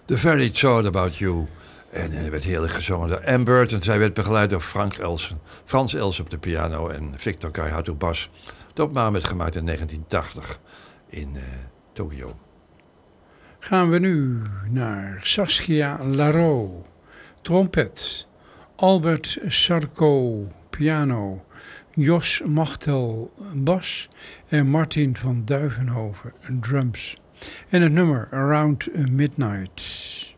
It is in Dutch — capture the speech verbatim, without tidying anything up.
The Very Thought About You. En er werd heerlijk gezongen door Ann Burton. Zij werd begeleid door Frank Elsen, Frans Elsen op de piano en Victor Keihart op bas. De opname werd gemaakt in negentien tachtig in uh, Tokio. Gaan we nu naar Saskia Larreau, trompet. Albert Sarko, piano. Jos Machtel, bas. En Martin van Duivenhoven, drums. En het nummer Around Midnight.